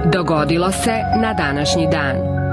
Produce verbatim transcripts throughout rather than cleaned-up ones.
Dogodilo se na današnji dan.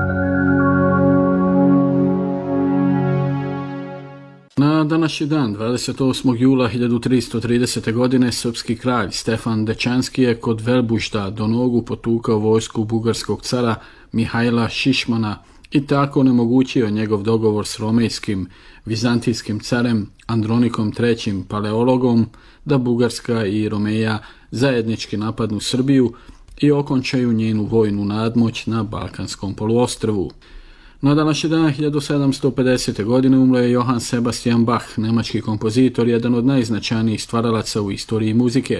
Na današnji dan, dvadeset osmog jula hiljadu tristo tridesete. godine, srpski kralj Stefan Dečanski je kod Velbužda do nogu potukao vojsku bugarskog cara Mihajla Šišmana i tako onemogućio njegov dogovor s romejskim, vizantijskim carem Andronikom trećim Paleologom da Bugarska i Romeja zajednički napadnu Srbiju i okončaju njenu vojnu nadmoć na Balkanskom poluostrvu. Na današnji dan hiljadu sedamsto pedesete. godine umro je Johann Sebastian Bach, nemački kompozitor, jedan od najznačajnijih stvaralaca u istoriji muzike.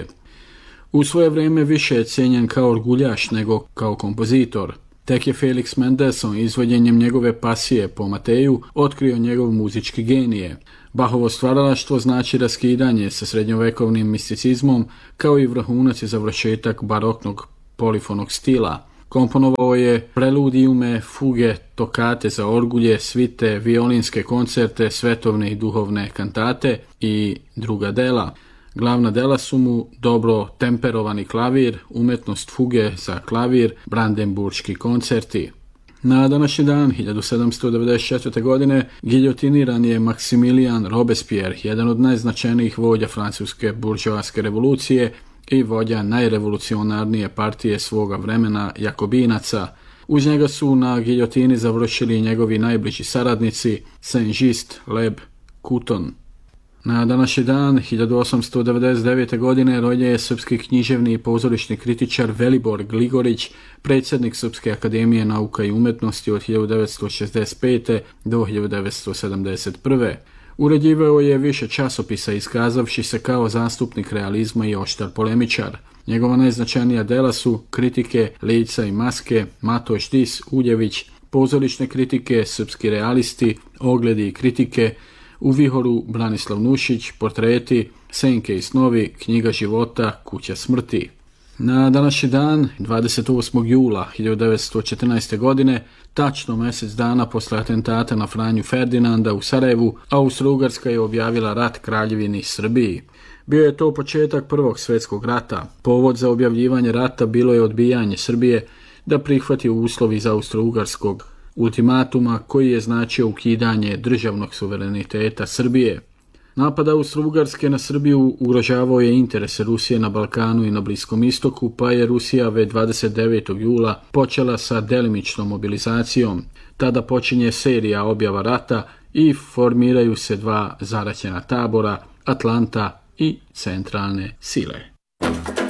U svoje vrijeme više je cijenjen kao orguljaš nego kao kompozitor. Tek je Felix Mendelssohn izvođenjem njegove pasije po Mateju otkrio njegov muzički genije. Bachovo stvaralaštvo znači raskidanje sa srednjovekovnim misticizmom, kao i vrhunac i završetak baroknog polifonog stila. Komponovao je preludijume, fuge, tokate za orgulje, svite, violinske koncerte, svetovne i duhovne kantate i druga dela. Glavna dela su mu dobro temperovani klavir, umetnost fuge za klavir, brandenburški koncerti. Na današnji dan, hiljadu sedamsto devedeset četvrte. godine, giljotiniran je Maximilien Robespierre, jedan od najznačajnijih vođa francuske buržoaske revolucije i vođa najrevolucionarnije partije svoga vremena, Jakobinaca. Uz njega su na giljotini završili njegovi najbliži saradnici Saint-Just, Leb, Couthon. Na današnji dan, hiljadu osamsto devedeset devete. godine, rođen je srpski književni i pozorišni kritičar Velibor Gligorić, predsjednik Srpske akademije nauka i umetnosti od hiljadu devetsto šezdeset pete. do hiljadu devetsto sedamdeset prve. Uređivao je više časopisa, iskazavši se kao zastupnik realizma i oštar polemičar. Njegova najznačajnija dela su Kritike, Lica i maske, Mato Štis, Uljević, pozorišne kritike, Srpski realisti, Ogledi i kritike, U vihoru Branislav Nušić, Portreti, Senke i snovi, Knjiga života, Kuća smrti. Na današnji dan, dvadeset osmog jula hiljadu devetsto četrnaeste. godine, tačno mjesec dana posle atentata na Franju Ferdinanda u Sarajevu, Austro-Ugarska je objavila rat Kraljevini Srbiji. Bio je to početak Prvog svjetskog rata. Povod za objavljivanje rata bilo je odbijanje Srbije da prihvati uslov iz Austro-Ugarskog ultimatuma koji je značio ukidanje državnog suvereniteta Srbije. Napad Austro-Ugarske na Srbiju ugrožavao je interese Rusije na Balkanu i na Bliskom istoku, pa je Rusija već dvadeset devetog jula počela sa delimičnom mobilizacijom. Tada počinje serija objava rata i formiraju se dva zaraćena tabora, Atlanta i centralne sile.